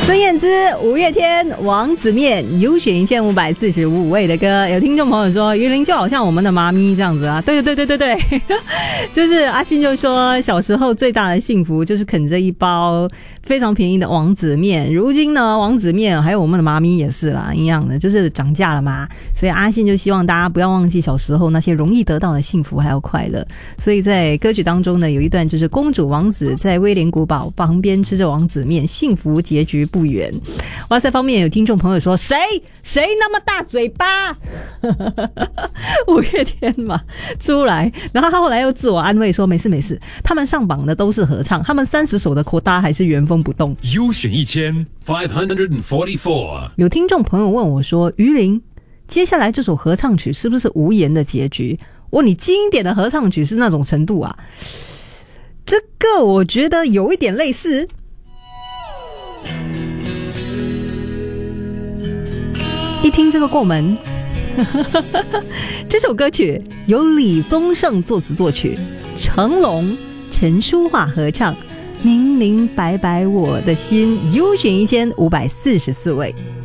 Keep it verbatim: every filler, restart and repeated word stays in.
孙燕姿、五月天、王子面，优选一千五百四十五位的歌。有听众朋友说，于林就好像我们的妈咪这样子啊，对对对对对对，就是阿信就说，小时候最大的幸福就是啃着一包非常便宜的王子面。如今呢，王子面还有我们的妈咪也是啦，一样的，就是涨价了嘛。所以阿信就希望大家不要忘记小时候那些容易得到的幸福还有快乐。所以在歌曲当中呢，有一段就是公主王子在威廉古堡旁边吃着王子面，幸福结局不远。哇塞，方面有听众朋友说，谁谁那么大嘴巴？五月天嘛出来，然后他后来又自我安慰说，没事没事，他们上榜的都是合唱，他们三十首的扩大还是原封不动。 优选一千 five hundred forty-four。 有听众朋友问我说，于林，接下来这首合唱曲是不是无言的结局？我你经典的合唱曲是那种程度啊？这个我觉得有一点类似。一听这个过门。这首歌曲由李宗盛作词作曲，成龙、陈淑桦合唱，明明白白我的心，优选一千五百四十四位。